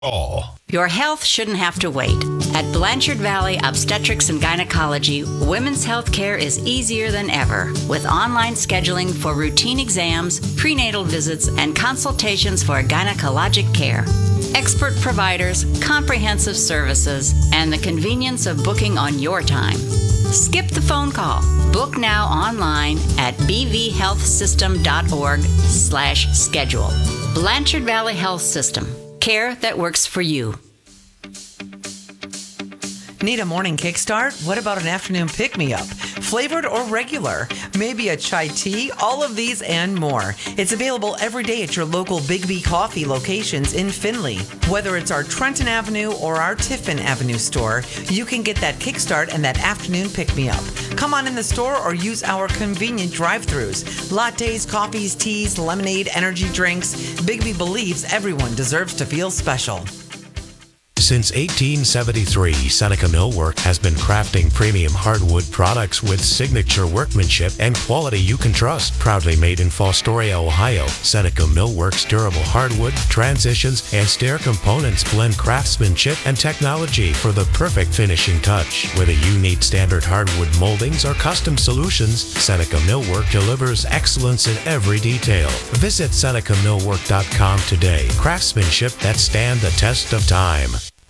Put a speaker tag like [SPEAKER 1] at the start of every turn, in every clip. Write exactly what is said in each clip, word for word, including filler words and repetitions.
[SPEAKER 1] All.
[SPEAKER 2] Your health shouldn't have to wait. At Blanchard Valley Obstetrics and Gynecology, women's health care is easier than ever, with online scheduling for routine exams, prenatal visits, and consultations for gynecologic care. Expert providers, comprehensive services, and the convenience of booking on your time. Skip the phone call. Book now online at b v health system dot org slash schedule. Blanchard Valley Health System. Care that works for you.
[SPEAKER 3] Need a morning kickstart? What about an afternoon pick-me-up? Flavored or regular? Maybe a chai tea? All of these and more. It's available every day at your local Big B Coffee locations in Findlay. Whether it's our Trenton Avenue or our Tiffin Avenue store, you can get that kickstart and that afternoon pick-me-up. Come on in the store or use our convenient drive-thrus. Lattes, coffees, teas, lemonade, energy drinks. Big B believes everyone deserves to feel special.
[SPEAKER 1] Since eighteen seventy-three, Seneca Millwork has been crafting premium hardwood products with signature workmanship and quality you can trust. Proudly made in Fostoria, Ohio, Seneca Millwork's durable hardwood, transitions, and stair components blend craftsmanship and technology for the perfect finishing touch. Whether you need standard hardwood moldings or custom solutions, Seneca Millwork delivers excellence in every detail. Visit Seneca Millwork dot com today. Craftsmanship that stand the test of time.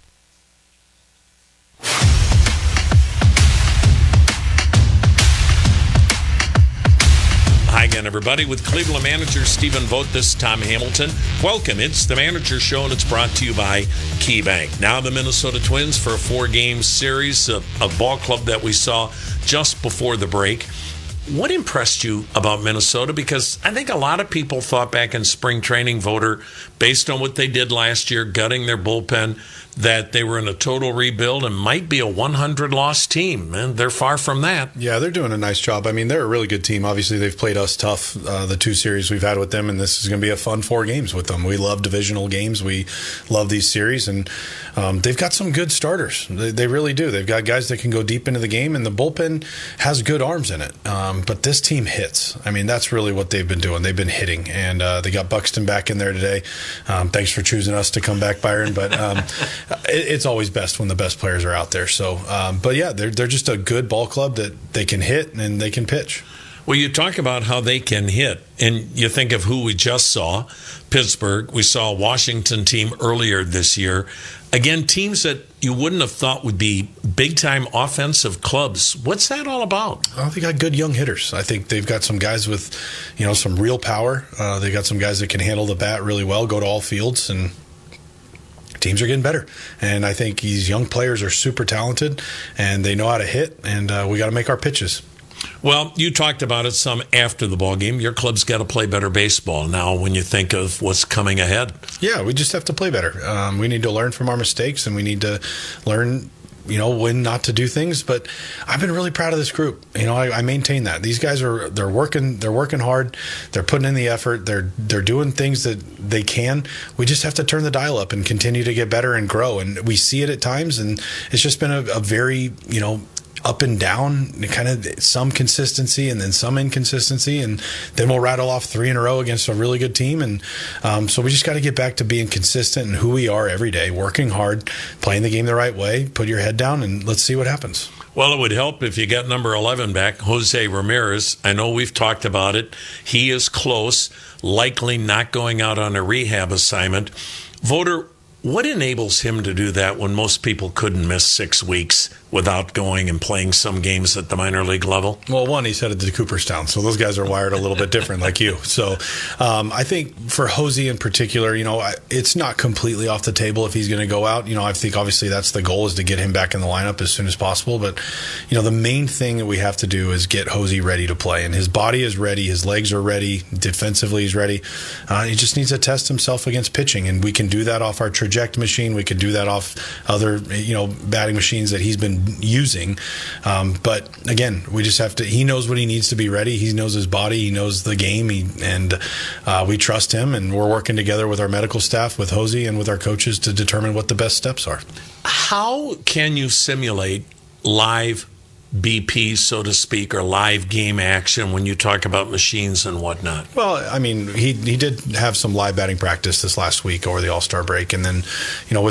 [SPEAKER 4] Hi again, everybody. With Cleveland manager Stephen Vogt, this is Tom Hamilton. Welcome. It's the Manager Show, and it's brought to you by KeyBank. Now the Minnesota Twins for a four-game series, a, a ball club that we saw just before the break. What impressed you about Minnesota? Because I think a lot of people thought back in spring training, Voter, based on what they did last year, gutting their bullpen, that they were in a total rebuild and might be a one hundred loss team, and they're far from that.
[SPEAKER 5] Yeah, they're doing a nice job. I mean, they're a really good team. Obviously, they've played us tough, uh, the two series we've had with them, and this is going to be a fun four games with them. We love divisional games. We love these series, and um, they've got some good starters. They, they really do. They've got guys that can go deep into the game, and the bullpen has good arms in it. Um, but this team hits. I mean, that's really what they've been doing. They've been hitting, and uh, they got Buxton back in there today. Um, thanks for choosing us to come back, Byron, but um, it's always best when the best players are out there. So, um, but yeah, they're they're just a good ball club that they can hit and they can pitch.
[SPEAKER 4] Well, you talk about how they can hit, and you think of who we just saw, Pittsburgh. We saw a Washington team earlier this year. Again, teams that you wouldn't have thought would be big-time offensive clubs. What's that all about?
[SPEAKER 5] Well, they got good young hitters. I think they've got some guys with, you know, some real power. Uh, they got some guys that can handle the bat really well, go to all fields, and teams are getting better. And I think these young players are super talented, and they know how to hit, and uh, we got to make our pitches.
[SPEAKER 4] Well, you talked about it some after the ball game. Your club's got to play better baseball now when you think of what's coming ahead.
[SPEAKER 5] Yeah, we just have to play better. Um, we need to learn from our mistakes, and we need to learn, you know, when not to do things. But I've been really proud of this group. You know, I, I maintain that these guys are they're working they're working hard. They're putting in the effort. They're they're doing things that they can. We just have to turn the dial up and continue to get better and grow. And we see it at times, and it's just been a, a very, you know, up and down, kind of some consistency and then some inconsistency, and then we'll rattle off three in a row against a really good team. And um, so we just got to get back to being consistent in who we are every day, working hard, playing the game the right way, put your head down, and let's see what happens.
[SPEAKER 4] Well, it would help if you got number eleven back, Jose Ramirez. I know we've talked about it. He is close, likely not going out on a rehab assignment. Voter, what enables him to do that when most people couldn't miss six weeks without going and playing some games at the minor league level?
[SPEAKER 5] Well, one, he's headed to Cooperstown, so those guys are wired a little bit different like you. So um, I think for Jose in particular, you know, I, it's not completely off the table if he's going to go out. You know, I think obviously that's the goal, is to get him back in the lineup as soon as possible. But, you know, the main thing that we have to do is get Jose ready to play. And his body is ready. His legs are ready. Defensively, he's ready. Uh, he just needs to test himself against pitching. And we can do that off our traject machine. We can do that off other, you know, batting machines that he's been using. Um, but again, we just have to, he knows what he needs to be ready. He knows his body. He knows the game. He, and uh, we trust him, and we're working together with our medical staff, with Jose, and with our coaches to determine what the best steps are.
[SPEAKER 4] How can you simulate live B P, so to speak, or live game action when you talk about machines and whatnot?
[SPEAKER 5] Well, I mean, he he did have some live batting practice this last week over the All-Star break, and then, you know,